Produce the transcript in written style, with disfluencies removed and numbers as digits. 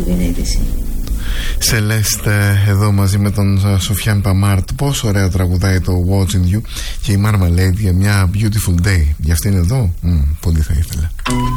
την είδηση. Σελέστε εδώ μαζί με τον Σοφιάν Παμάρτ. Πόσο ωραία τραγουδάει το Watching You και η Marmalade για μια Beautiful Day. Για αυτήν εδώ πολύ θα ήθελα.